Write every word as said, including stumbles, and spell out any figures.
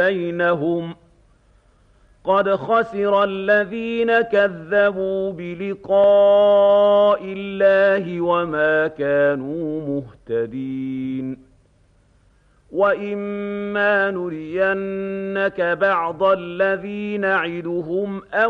بينهم قد خسر الذين كذبوا بلقاء الله وما كانوا مهتدين وإما نرينك بعض الذي نعدهم أو